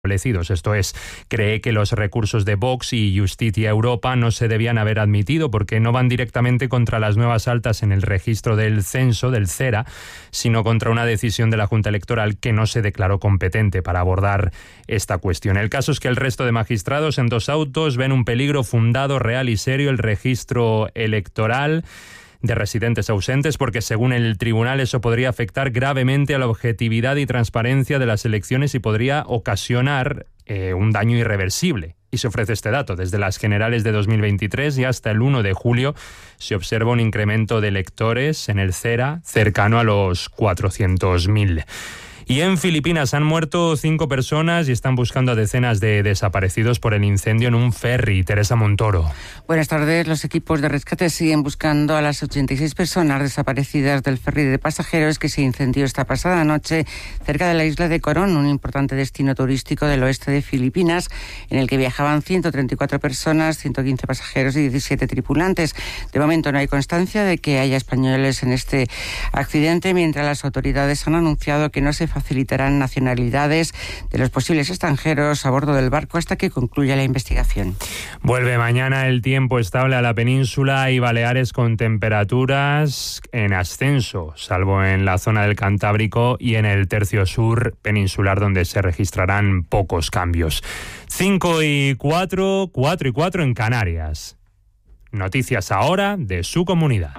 establecidos. Esto es, cree que los recursos de Vox y Justicia Europa no se debían haber admitido porque no van directamente contra las nuevas altas en el registro del censo, del CERA, sino contra una decisión de la Junta Electoral que no se declaró competente para abordar esta cuestión. El caso es que el resto de magistrados en dos autos ven un peligro fundado, real y serio el registro electoral de residentes ausentes, porque según el tribunal eso podría afectar gravemente a la objetividad y transparencia de las elecciones y podría ocasionar un daño irreversible. Y se ofrece este dato: desde las generales de 2023 y hasta el 1 de julio se observa un incremento de electores en el CERA cercano a los 400.000. Y en Filipinas han muerto 5 personas y están buscando a decenas de desaparecidos por el incendio en un ferry. Teresa Montoro. Buenas tardes. Los equipos de rescate siguen buscando a las 86 personas desaparecidas del ferry de pasajeros que se incendió esta pasada noche cerca de la isla de Coron, un importante destino turístico del oeste de Filipinas, en el que viajaban 134 personas, 115 pasajeros y 17 tripulantes. De momento no hay constancia de que haya españoles en este accidente, mientras las autoridades han anunciado que no se facilitarán nacionalidades de los posibles extranjeros a bordo del barco hasta que concluya la investigación. Vuelve mañana el tiempo estable a la península y Baleares con temperaturas en ascenso, salvo en la zona del Cantábrico y en el tercio sur peninsular, donde se registrarán pocos cambios. 5:04, 4:04 en Canarias. Noticias ahora de su comunidad.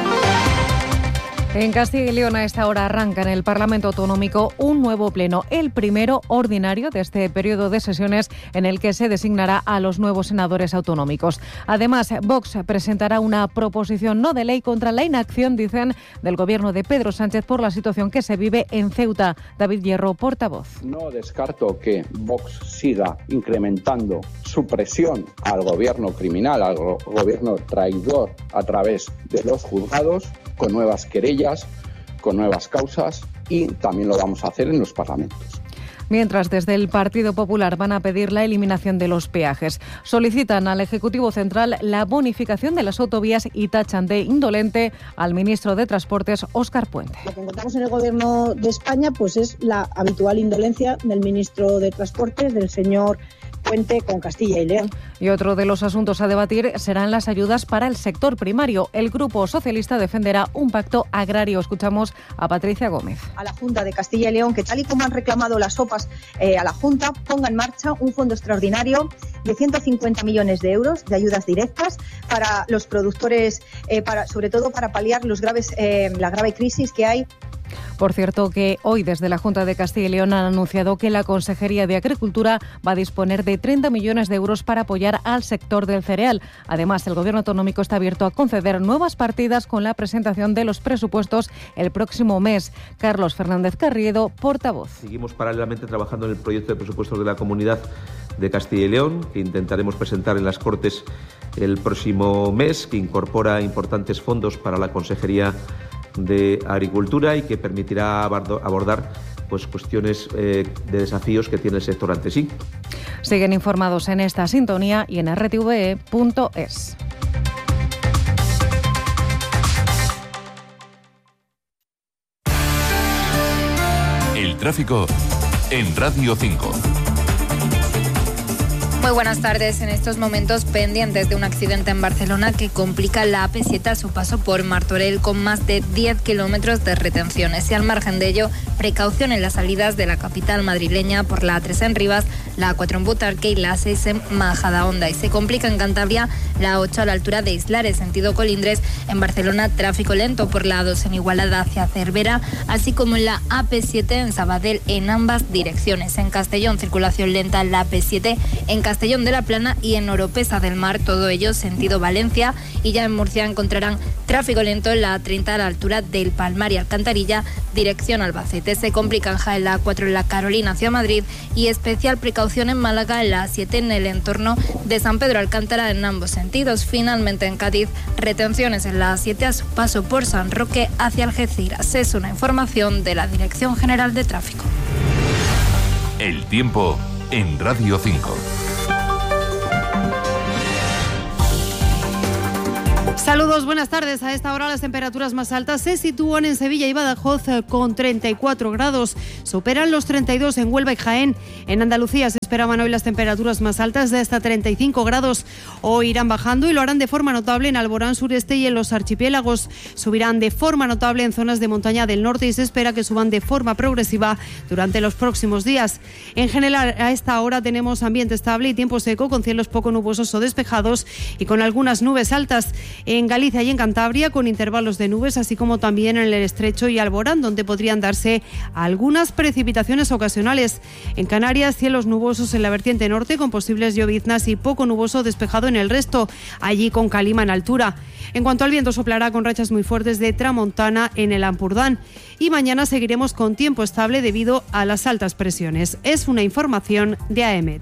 En Castilla y León a esta hora arranca en el Parlamento Autonómico un nuevo pleno, el primero ordinario de este periodo de sesiones en el que se designará a los nuevos senadores autonómicos. Además, Vox presentará una proposición no de ley contra la inacción, dicen, del gobierno de Pedro Sánchez por la situación que se vive en Ceuta. David Hierro, portavoz. No descarto que Vox siga incrementando su presión al gobierno criminal, al gobierno traidor a través de los juzgados, con nuevas querellas, con nuevas causas, y también lo vamos a hacer en los parlamentos. Mientras, desde el Partido Popular van a pedir la eliminación de los peajes. Solicitan al Ejecutivo Central la bonificación de las autovías y tachan de indolente al ministro de Transportes, Óscar Puente. Lo que encontramos en el Gobierno de España pues es la habitual indolencia del ministro de Transportes, del señor Puente, con Castilla y León. Y otro de los asuntos a debatir serán las ayudas para el sector primario. El Grupo Socialista defenderá un pacto agrario. Escuchamos a Patricia Gómez. A la Junta de Castilla y León, que tal y como han reclamado las OPAs a la Junta, ponga en marcha un fondo extraordinario de 150 millones de euros de ayudas directas para los productores, sobre todo para paliar la grave crisis que hay. Por cierto, que hoy desde la Junta de Castilla y León han anunciado que la Consejería de Agricultura va a disponer de 30 millones de euros para apoyar al sector del cereal. Además, el Gobierno autonómico está abierto a conceder nuevas partidas con la presentación de los presupuestos el próximo mes. Carlos Fernández Carriedo, portavoz. Seguimos paralelamente trabajando en el proyecto de presupuestos de la Comunidad de Castilla y León, que intentaremos presentar en las Cortes el próximo mes, que incorpora importantes fondos para la Consejería de Agricultura y que permitirá abordar cuestiones de desafíos que tiene el sector ante sí. Siguen informados en esta sintonía y en rtve.es. El tráfico en Radio 5. Muy buenas tardes. En estos momentos pendientes de un accidente en Barcelona que complica la AP7 a su paso por Martorell con más de 10 kilómetros de retenciones. Y al margen de ello, precaución en las salidas de la capital madrileña por la A3 en Rivas, la A4 en Butarque y la A6 en Majadahonda. Y se complica en Cantabria la A8 a la altura de Islares, sentido Colindres. En Barcelona, tráfico lento por la A2 en Igualada hacia Cervera, así como en la AP7 en Sabadell en ambas direcciones. En Castellón, circulación lenta en la AP7, en Castellón de la Plana y en Oropesa del Mar, todo ello sentido Valencia. Y ya en Murcia encontrarán tráfico lento en la A30 a la altura del Palmar y Alcantarilla, dirección Albacete. Se complica en Jaén la A4 en la Carolina hacia Madrid y especial precaución en Málaga en la A7 en el entorno de San Pedro Alcántara en ambos sentidos. Finalmente en Cádiz, retenciones en la A7 a su paso por San Roque hacia Algeciras. Es una información de la Dirección General de Tráfico. El tiempo en Radio 5. Saludos, buenas tardes. A esta hora las temperaturas más altas se sitúan en Sevilla y Badajoz con 34 grados. Superan los 32 en Huelva y Jaén. En Andalucía se esperaban hoy las temperaturas más altas de hasta 35 grados. Hoy irán bajando y lo harán de forma notable en Alborán sureste y en los archipiélagos. Subirán de forma notable en zonas de montaña del norte y se espera que suban de forma progresiva durante los próximos días. En general, a esta hora tenemos ambiente estable y tiempo seco con cielos poco nubosos o despejados y con algunas nubes altas. En Galicia y en Cantabria con intervalos de nubes, así como también en el Estrecho y Alborán, donde podrían darse algunas precipitaciones ocasionales. En Canarias, cielos nubosos en la vertiente norte con posibles lloviznas y poco nuboso despejado en el resto, allí con calima en altura. En cuanto al viento, soplará con rachas muy fuertes de tramontana en el Ampurdán. Y mañana seguiremos con tiempo estable debido a las altas presiones. Es una información de AEMET.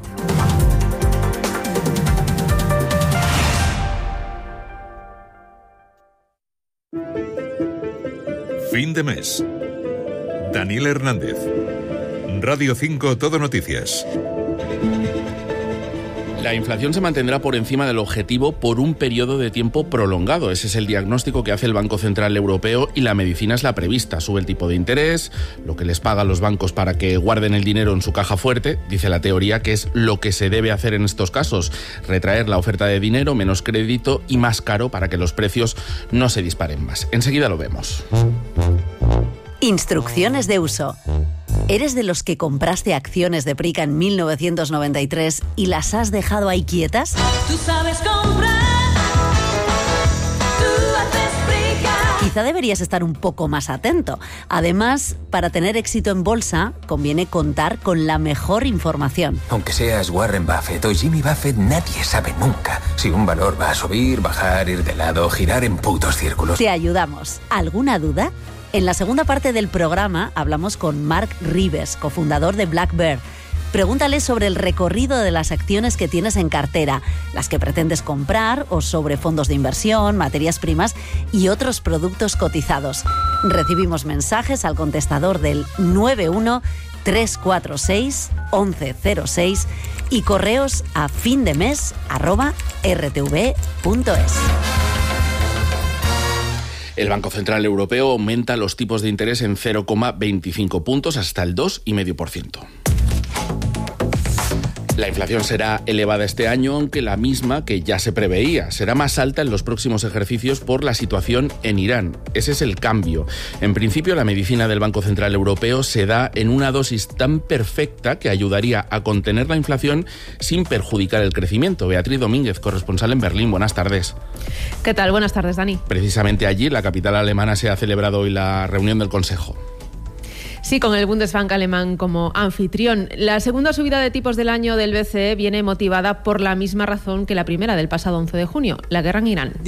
Fin de mes. Daniel Hernández. Radio 5 Todo Noticias. La inflación se mantendrá por encima del objetivo por un periodo de tiempo prolongado. Ese es el diagnóstico que hace el Banco Central Europeo y la medicina es la prevista. Sube el tipo de interés, lo que les pagan los bancos para que guarden el dinero en su caja fuerte, dice la teoría que es lo que se debe hacer en estos casos. Retraer la oferta de dinero, menos crédito y más caro para que los precios no se disparen más. Enseguida lo vemos. Instrucciones de uso. ¿Eres de los que compraste acciones de Prica en 1993 y las has dejado ahí quietas? Tú sabes comprar. Tú haces Prica. Quizá deberías estar un poco más atento. Además, para tener éxito en bolsa, conviene contar con la mejor información. Aunque seas Warren Buffett o Jimmy Buffett, nadie sabe nunca si un valor va a subir, bajar, ir de lado, girar en putos círculos. Te ayudamos. ¿Alguna duda? En la segunda parte del programa hablamos con Mark Rives, cofundador de Black Bear. Pregúntale sobre el recorrido de las acciones que tienes en cartera, las que pretendes comprar o sobre fondos de inversión, materias primas y otros productos cotizados. Recibimos mensajes al contestador del 913461106 y correos a findemes@rtv.es. El Banco Central Europeo aumenta los tipos de interés en 0,25 puntos hasta el 2,5%. La inflación será elevada este año, aunque la misma que ya se preveía. Será más alta en los próximos ejercicios por la situación en Irán. Ese es el cambio. En principio, la medicina del Banco Central Europeo se da en una dosis tan perfecta que ayudaría a contener la inflación sin perjudicar el crecimiento. Beatriz Domínguez, corresponsal en Berlín. Buenas tardes. ¿Qué tal? Buenas tardes, Dani. Precisamente allí, en la capital alemana, se ha celebrado hoy la reunión del Consejo. Sí, con el Bundesbank alemán como anfitrión. La segunda subida de tipos del año del BCE viene motivada por la misma razón que la primera del pasado 11 de junio, la guerra en Irán.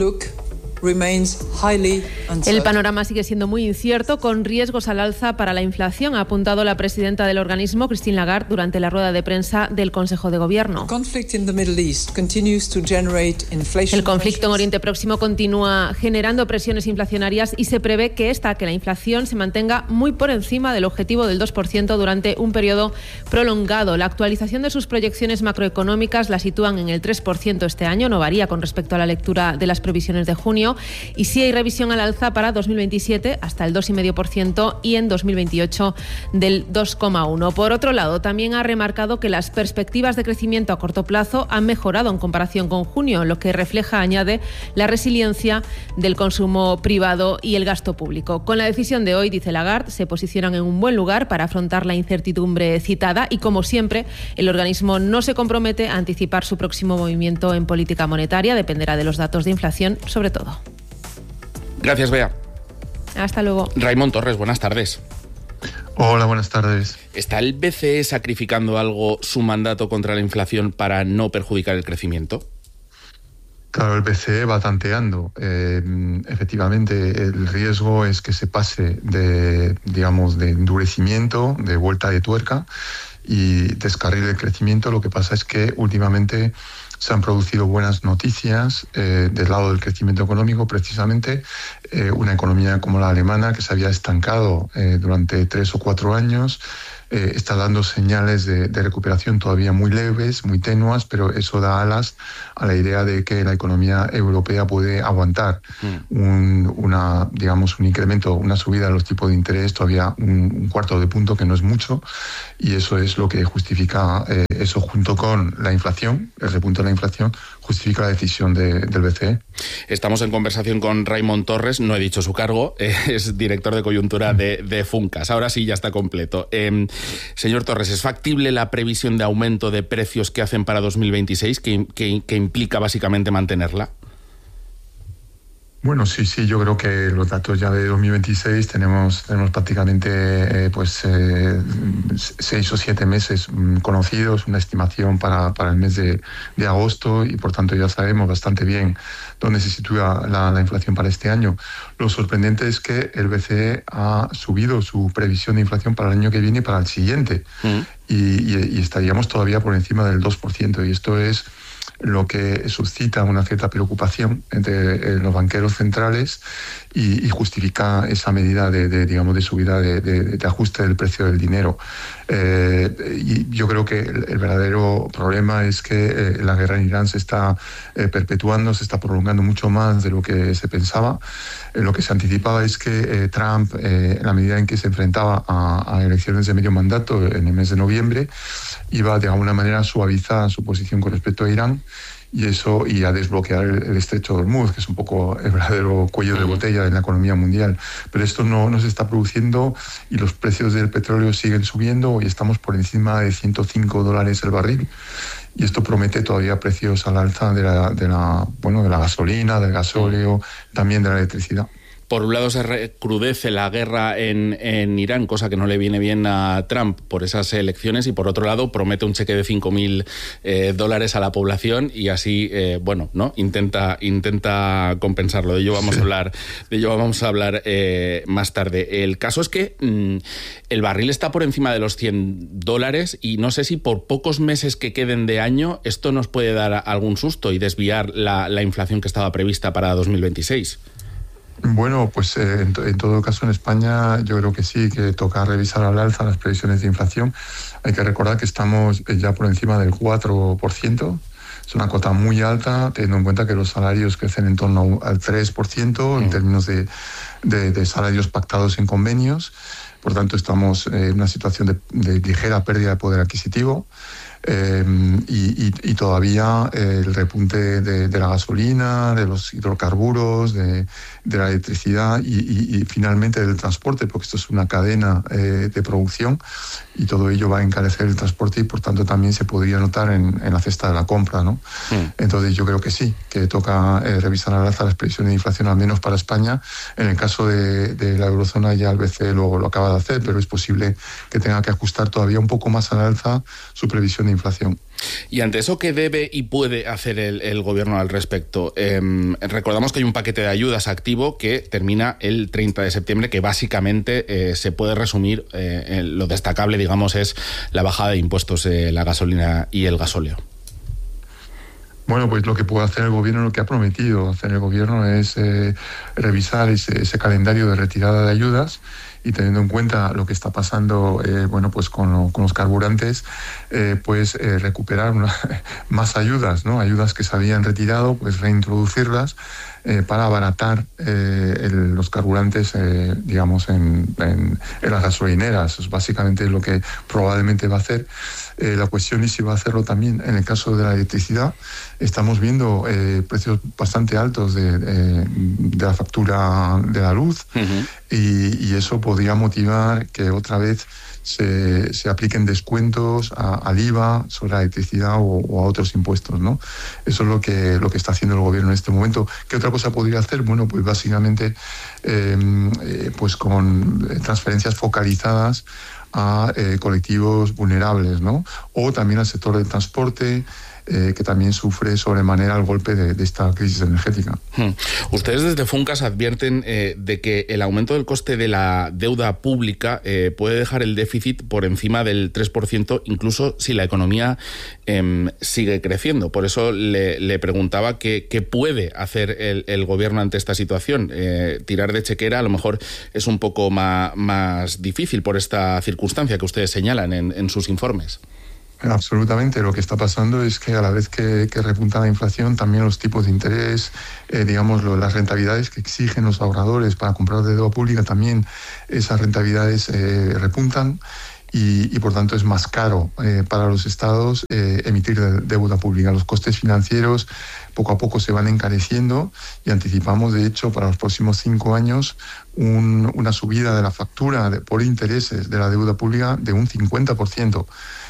El panorama sigue siendo muy incierto, con riesgos al alza para la inflación, ha apuntado la presidenta del organismo, Christine Lagarde, durante la rueda de prensa del Consejo de Gobierno. El conflicto en Oriente Próximo continúa generando presiones inflacionarias y se prevé que la inflación se mantenga muy por encima del objetivo del 2% durante un periodo prolongado. La actualización de sus proyecciones macroeconómicas la sitúan en el 3% este año, no varía con respecto a la lectura de las previsiones de junio. Y sí hay revisión al alza para 2027 hasta el 2,5% y en 2028 del 2,1%. Por otro lado, también ha remarcado que las perspectivas de crecimiento a corto plazo han mejorado en comparación con junio, lo que refleja, añade, la resiliencia del consumo privado y el gasto público. Con la decisión de hoy, dice Lagarde, se posicionan en un buen lugar para afrontar la incertidumbre citada y, como siempre, el organismo no se compromete a anticipar su próximo movimiento en política monetaria. Dependerá de los datos de inflación, sobre todo. Gracias, Bea. Hasta luego. Raimón Torres, buenas tardes. Hola, buenas tardes. ¿Está el BCE sacrificando algo su mandato contra la inflación para no perjudicar el crecimiento? Claro, el BCE va tanteando. Efectivamente, el riesgo es que se pase de endurecimiento, de vuelta de tuerca y descarrile el crecimiento. Lo que pasa es que últimamente se han producido buenas noticias del lado del crecimiento económico, precisamente una economía como la alemana que se había estancado durante 3 o 4 años, está dando señales de recuperación todavía muy leves, muy tenues, pero eso da alas a la idea de que la economía europea puede aguantar un incremento, una subida de los tipos de interés, todavía un cuarto de punto, que no es mucho, y eso es lo que justifica, eso junto con la inflación, el repunte de la inflación, justifica la decisión del BCE. Estamos en conversación con Raimon Torres, no he dicho su cargo, es director de coyuntura de Funcas. Ahora sí, ya está completo. Señor Torres, ¿es factible la previsión de aumento de precios que hacen para 2026, que implica básicamente mantenerla? Bueno, sí, yo creo que los datos ya de 2026 tenemos prácticamente 6 o 7 meses conocidos, una estimación para el mes de agosto, y por tanto ya sabemos bastante bien dónde se sitúa la inflación para este año. Lo sorprendente es que el BCE ha subido su previsión de inflación para el año que viene y para el siguiente, y estaríamos todavía por encima del 2%, y esto es lo que suscita una cierta preocupación entre los banqueros centrales y justifica esa medida de subida de ajuste del precio del dinero. Y yo creo que el verdadero problema es que la guerra en Irán se está perpetuando, se está prolongando mucho más de lo que se pensaba. Lo que se anticipaba es que Trump, en la medida en que se enfrentaba a elecciones de medio mandato en el mes de noviembre, iba de alguna manera a suavizar su posición con respecto a Irán, y a desbloquear el estrecho de Hormuz, que es un poco el verdadero cuello de botella en la economía mundial. Pero esto no se está produciendo, y los precios del petróleo siguen subiendo. Hoy estamos por encima de $105 el barril, y esto promete todavía precios al alza de la gasolina, del gasóleo, también de la electricidad. Por un lado se recrudece la guerra en Irán, cosa que no le viene bien a Trump por esas elecciones, y por otro lado promete un cheque de $5.000 a la población, y así intenta compensarlo. De ello vamos a hablar más tarde. El caso es que el barril está por encima de los $100, y no sé si por pocos meses que queden de año esto nos puede dar algún susto y desviar la inflación que estaba prevista para 2026. Bueno, pues en todo caso en España yo creo que sí, que toca revisar al alza las previsiones de inflación. Hay que recordar que estamos ya por encima del 4%. Es una cota muy alta, teniendo en cuenta que los salarios crecen en torno al 3% en términos de salarios pactados en convenios. Por tanto, estamos en una situación de ligera pérdida de poder adquisitivo. Y todavía el repunte de la gasolina, de los hidrocarburos, de la electricidad y finalmente del transporte, porque esto es una cadena de producción, y todo ello va a encarecer el transporte, y por tanto también se podría notar en la cesta de la compra, ¿no? Entonces yo creo que sí, que toca revisar al alza las previsiones de inflación, al menos para España. En el caso de la eurozona ya el BCE lo acaba de hacer, pero es posible que tenga que ajustar todavía un poco más al alza su previsión de inflación. Y ante eso, ¿qué debe y puede hacer el gobierno al respecto? Recordamos que hay un paquete de ayudas activo que termina el 30 de septiembre, que básicamente se puede resumir, lo destacable, digamos, es la bajada de impuestos de la gasolina y el gasóleo. Bueno, pues lo que puede hacer el gobierno, lo que ha prometido hacer el gobierno es revisar ese calendario de retirada de ayudas, y teniendo en cuenta lo que está pasando pues con los carburantes, recuperar más ayudas, ¿no? Ayudas que se habían retirado, pues reintroducirlas para abaratar los carburantes, en las gasolineras. Eso es básicamente lo que probablemente va a hacer. La cuestión es si va a hacerlo también en el caso de la electricidad. Estamos viendo precios bastante altos de la factura de la luz, y eso podría motivar que otra vez se apliquen descuentos al IVA sobre la electricidad o a otros impuestos, ¿no? Eso es lo que está haciendo el gobierno en este momento. ¿Qué otra cosa podría hacer? Bueno, pues básicamente con transferencias focalizadas a colectivos vulnerables, ¿no? O también al sector del transporte, que también sufre sobremanera el golpe de esta crisis energética. Ustedes desde Funcas advierten de que el aumento del coste de la deuda pública puede dejar el déficit por encima del 3%, incluso si la economía sigue creciendo. Por eso le preguntaba qué puede hacer el gobierno ante esta situación. Tirar de chequera a lo mejor es un poco más difícil por esta circunstancia que ustedes señalan en sus informes. Absolutamente. Lo que está pasando es que a la vez que repunta la inflación, también los tipos de interés, las rentabilidades que exigen los ahorradores para comprar deuda pública, también esas rentabilidades repuntan. Y por tanto es más caro para los estados emitir deuda pública. Los costes financieros poco a poco se van encareciendo y anticipamos, de hecho, para los próximos 5 años una subida de la factura por intereses de la deuda pública de un 50%.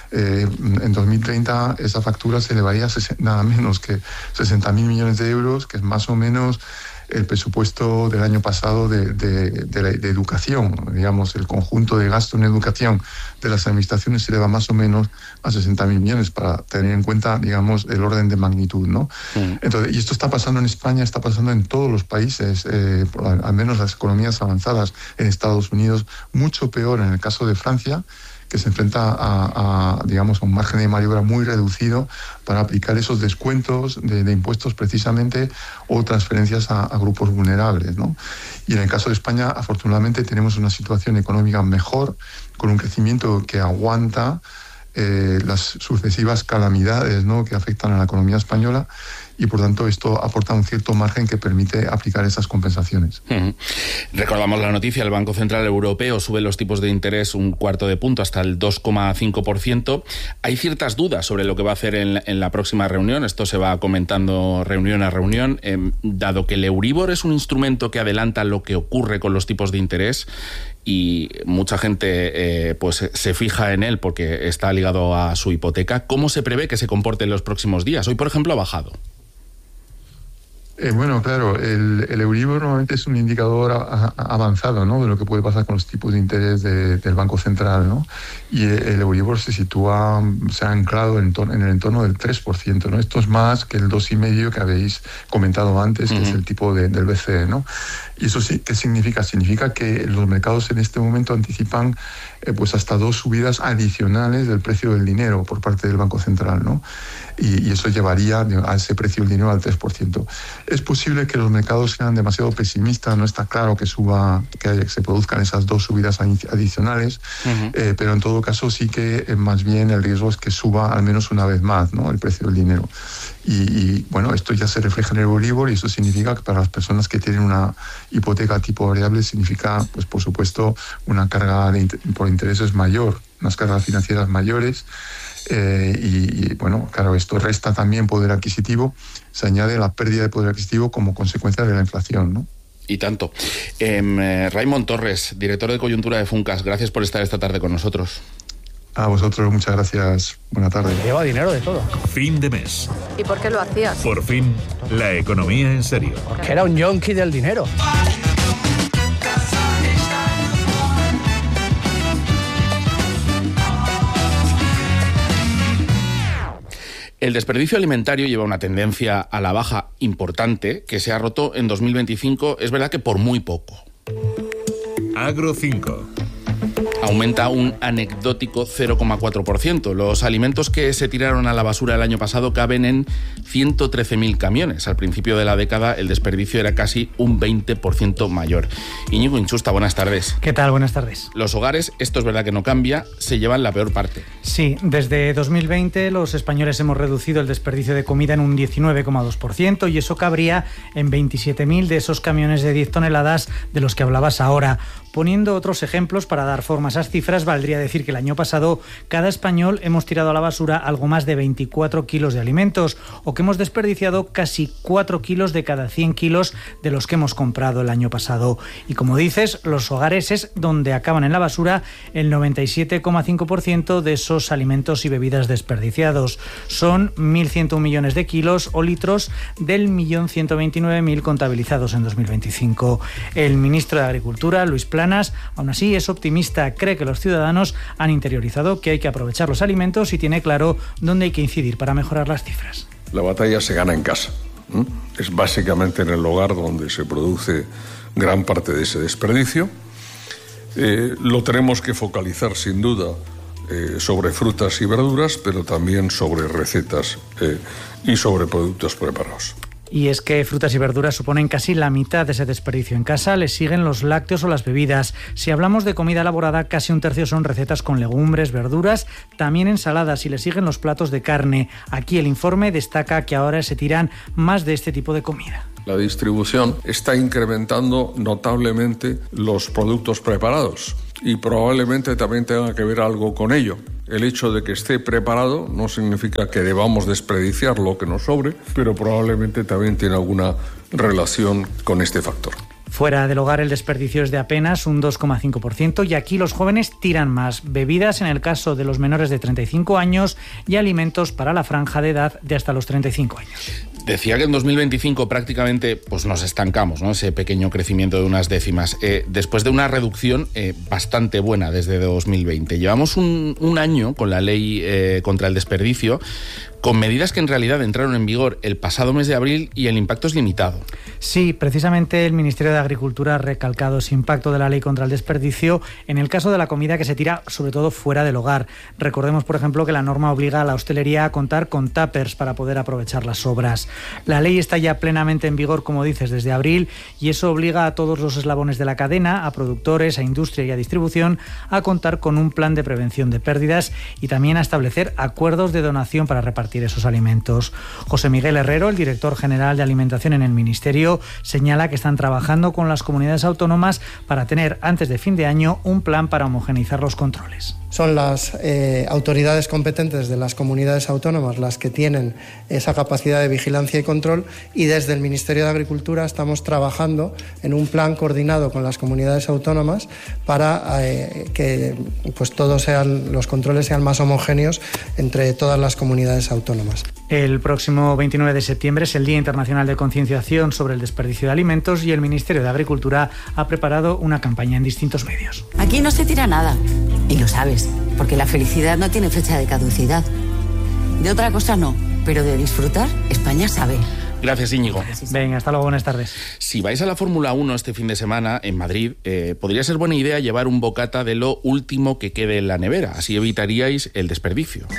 En 2030 esa factura se elevaría a nada menos que 60.000 millones de euros, que es más o menos el presupuesto del año pasado de educación. Digamos, el conjunto de gasto en educación de las administraciones se eleva más o menos a 60.000 millones, para tener en cuenta, digamos, el orden de magnitud, ¿no? Entonces, y esto está pasando en España, está pasando en todos los países, al menos las economías avanzadas en Estados Unidos, mucho peor en el caso de Francia, que se enfrenta a un margen de maniobra muy reducido para aplicar esos descuentos de impuestos precisamente, o transferencias a grupos vulnerables, ¿no? Y en el caso de España, afortunadamente, tenemos una situación económica mejor, con un crecimiento que aguanta las sucesivas calamidades, ¿no?, que afectan a la economía española, y por tanto esto aporta un cierto margen que permite aplicar esas compensaciones. Recordamos la noticia: el Banco Central Europeo sube los tipos de interés un 1/4 de punto hasta el 2,5%. Hay ciertas dudas sobre lo que va a hacer en la próxima reunión. Esto se va comentando reunión a reunión. Dado que el Euribor es un instrumento que adelanta lo que ocurre con los tipos de interés, y mucha gente pues se fija en él porque está ligado a su hipoteca, ¿cómo se prevé que se comporte en los próximos días? Hoy, por ejemplo, ha bajado. Bueno, claro, el Euribor normalmente es un indicador avanzado, ¿no?, de lo que puede pasar con los tipos de interés del Banco Central, ¿no? Y el Euribor se ha anclado en el entorno del 3%, ¿no? Esto es más que el 2,5% que habéis comentado antes, que es el tipo del BCE, ¿no? ¿Y eso sí qué significa? Significa que los mercados en este momento anticipan pues hasta 2 subidas adicionales del precio del dinero por parte del Banco Central, ¿no? Y eso llevaría a ese precio del dinero al 3%. Es posible que los mercados sean demasiado pesimistas, no está claro que se produzcan esas 2 subidas adicionales, pero en todo caso sí que más bien el riesgo es que suba al menos una vez más, ¿no?, el precio del dinero. Y bueno, esto ya se refleja en el Euribor, y eso significa que para las personas que tienen una hipoteca tipo variable significa, pues por supuesto, una carga por intereses mayor, unas cargas financieras mayores. Y bueno, claro, esto resta también poder adquisitivo, se añade la pérdida de poder adquisitivo como consecuencia de la inflación, ¿no? Y tanto. Raimon Torres, director de Coyuntura de Funcas, gracias por estar esta tarde con nosotros. A vosotros, muchas gracias. Buena tarde. Lleva dinero de todo. Fin de mes. ¿Y por qué lo hacías? Por fin, la economía en serio. Porque era un yonki del dinero. El desperdicio alimentario lleva una tendencia a la baja importante, que se ha roto en 2025, es verdad que por muy poco. Agro 5. Aumenta un anecdótico 0,4%. Los alimentos que se tiraron a la basura el año pasado caben en 113.000 camiones. Al principio de la década el desperdicio era casi un 20% mayor. Íñigo Inchusta, buenas tardes. ¿Qué tal? Buenas tardes. Los hogares, esto es verdad que no cambia, se llevan la peor parte. Sí, desde 2020 los españoles hemos reducido el desperdicio de comida en un 19,2%, y eso cabría en 27.000 de esos camiones de 10 toneladas de los que hablabas ahora. Poniendo otros ejemplos para dar forma a esas cifras, valdría decir que el año pasado cada español hemos tirado a la basura algo más de 24 kilos de alimentos, o que hemos desperdiciado casi 4 kilos de cada 100 kilos de los que hemos comprado el año pasado. Y como dices, los hogares es donde acaban en la basura el 97,5% de esos alimentos y bebidas desperdiciados. Son 1.101 millones de kilos o litros del 1.129.000 contabilizados en 2025. El ministro de Agricultura, Luis Planas, cercanas. Aún así, es optimista, cree que los ciudadanos han interiorizado que hay que aprovechar los alimentos y tiene claro dónde hay que incidir para mejorar las cifras. La batalla se gana en casa. Es básicamente en el hogar donde se produce gran parte de ese desperdicio. Lo tenemos que focalizar sin duda sobre frutas y verduras, pero también sobre recetas y sobre productos preparados. Y es que frutas y verduras suponen casi la mitad de ese desperdicio en casa, le siguen los lácteos o las bebidas. Si hablamos de comida elaborada, casi un tercio son recetas con legumbres, verduras, también ensaladas, y le siguen los platos de carne. Aquí el informe destaca que ahora se tiran más de este tipo de comida. La distribución está incrementando notablemente los productos preparados y probablemente también tenga que ver algo con ello. El hecho de que esté preparado no significa que debamos desperdiciar lo que nos sobre, pero probablemente también tiene alguna relación con este factor. Fuera del hogar el desperdicio es de apenas un 2,5% y aquí los jóvenes tiran más. Bebidas en el caso de los menores de 35 años y alimentos para la franja de edad de hasta los 35 años. Decía que en 2025 prácticamente pues nos estancamos, ¿no? Ese pequeño crecimiento de unas décimas, después de una reducción bastante buena desde 2020. Llevamos un año con la ley contra el desperdicio, con medidas que en realidad entraron en vigor el pasado mes de abril y el impacto es limitado. Sí, precisamente el Ministerio de Agricultura ha recalcado ese impacto de la ley contra el desperdicio en el caso de la comida que se tira sobre todo fuera del hogar. Recordemos, por ejemplo, que la norma obliga a la hostelería a contar con tuppers para poder aprovechar las sobras. La ley está ya plenamente en vigor, como dices, desde abril, y eso obliga a todos los eslabones de la cadena, a productores, a industria y a distribución, a contar con un plan de prevención de pérdidas y también a establecer acuerdos de donación para repartir esos alimentos. José Miguel Herrero, el director general de Alimentación en el Ministerio, señala que están trabajando con las comunidades autónomas para tener antes de fin de año un plan para homogeneizar los controles. Son las autoridades competentes de las comunidades autónomas las que tienen esa capacidad de vigilancia y control, y desde el Ministerio de Agricultura estamos trabajando en un plan coordinado con las comunidades autónomas para que pues los controles sean más homogéneos entre todas las comunidades autónomas. El próximo 29 de septiembre es el Día Internacional de Concienciación sobre el Desperdicio de Alimentos y el Ministerio de Agricultura ha preparado una campaña en distintos medios. Aquí no se tira nada, y lo sabes, porque la felicidad no tiene fecha de caducidad. De otra cosa no, pero de disfrutar, España sabe. Gracias, Íñigo. Venga, hasta luego, buenas tardes. Si vais a la Fórmula 1 este fin de semana en Madrid, podría ser buena idea llevar un bocata de lo último que quede en la nevera, así evitaríais el desperdicio.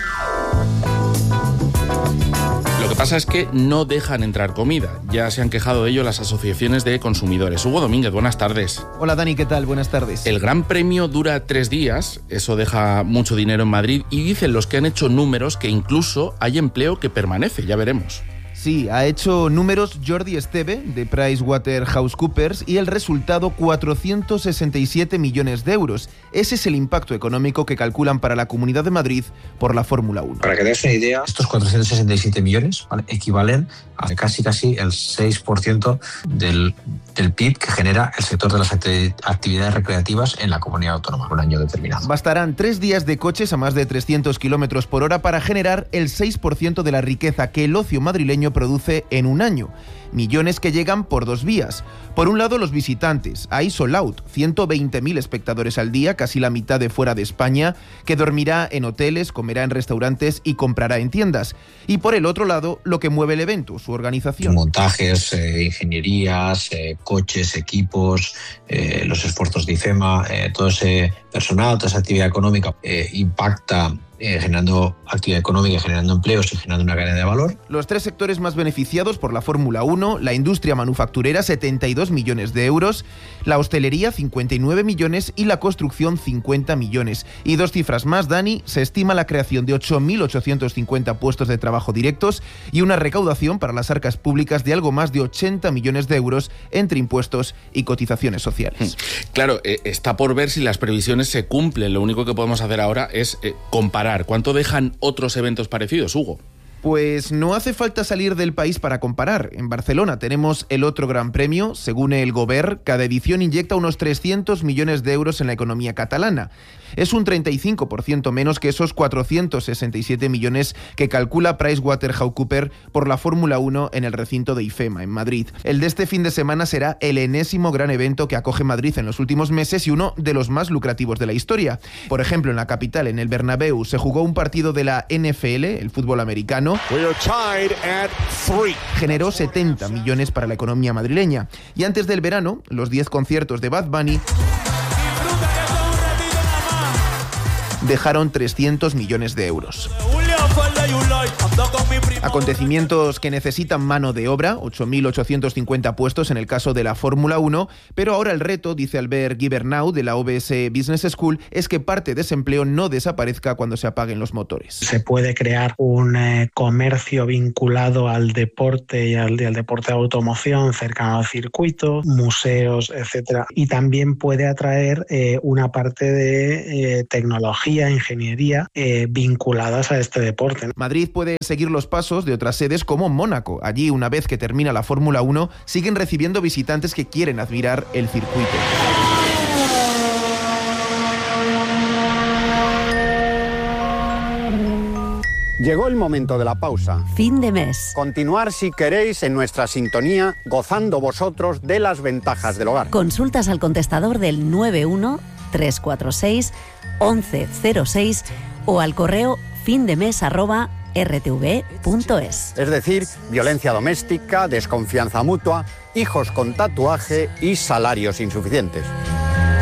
Lo que pasa es que no dejan entrar comida. Ya se han quejado de ello las asociaciones de consumidores. Hugo Domínguez, buenas tardes. Hola Dani, ¿qué tal? Buenas tardes. El Gran Premio dura 3 días, eso deja mucho dinero en Madrid y dicen los que han hecho números que incluso hay empleo que permanece, ya veremos. Sí, ha hecho números Jordi Esteve, de PricewaterhouseCoopers, y el resultado 467 millones de euros. Ese es el impacto económico que calculan para la Comunidad de Madrid por la Fórmula 1. Para que te des una idea, estos 467 millones, ¿vale?, equivalen a casi el 6% del PIB que genera el sector de las actividades recreativas en la comunidad autónoma en un año determinado. Bastarán 3 días de coches a más de 300 kilómetros por hora para generar el 6% de la riqueza que el ocio madrileño produce en un año. Millones que llegan por 2 vías. Por un lado, los visitantes. Hay sold out, 120.000 espectadores al día, casi la mitad de fuera de España, que dormirá en hoteles, comerá en restaurantes y comprará en tiendas. Y por el otro lado, lo que mueve el evento, su organización. Montajes, ingenierías, coches, equipos, los esfuerzos de IFEMA, todo ese personal, toda esa actividad económica impacta generando actividad económica y generando empleos y generando una cadena de valor. Los 3 sectores más beneficiados por la Fórmula 1, la industria manufacturera, 72 millones de euros, la hostelería, 59 millones y la construcción, 50 millones. Y 2 cifras más, Dani, se estima la creación de 8.850 puestos de trabajo directos y una recaudación para las arcas públicas de algo más de 80 millones de euros entre impuestos y cotizaciones sociales. Claro, está por ver si las previsiones se cumplen. Lo único que podemos hacer ahora es comparar. ¿Cuánto dejan otros eventos parecidos, Hugo? Pues no hace falta salir del país para comparar. En Barcelona tenemos el otro Gran Premio. Según el Govern, cada edición inyecta unos 300 millones de euros en la economía catalana. Es un 35% menos que esos 467 millones que calcula PricewaterhouseCoopers por la Fórmula 1 en el recinto de IFEMA, en Madrid. El de este fin de semana será el enésimo gran evento que acoge Madrid en los últimos meses y uno de los más lucrativos de la historia. Por ejemplo, en la capital, en el Bernabéu, se jugó un partido de la NFL, el fútbol americano. Generó 70 millones para la economía madrileña. Y antes del verano, los 10 conciertos de Bad Bunny dejaron 300 millones de euros. Acontecimientos que necesitan mano de obra, 8.850 puestos en el caso de la Fórmula 1, pero ahora el reto, dice Albert Gibernau de la OBS Business School, es que parte de ese empleo no desaparezca cuando se apaguen los motores. Se puede crear un comercio vinculado al deporte y al deporte de automoción cercano al circuito, museos, etcétera, y también puede atraer una parte de tecnología, ingeniería vinculadas a este deporte. Madrid puede seguir los pasos de otras sedes como Mónaco. Allí, una vez que termina la Fórmula 1, siguen recibiendo visitantes que quieren admirar el circuito. Llegó el momento de la pausa. Fin de mes. Continuar si queréis en nuestra sintonía, gozando vosotros de las ventajas del hogar. Consultas al contestador del 91 346 1106 o al correo findemes@rtv.es. Es decir, violencia doméstica, desconfianza mutua, hijos con tatuaje y salarios insuficientes.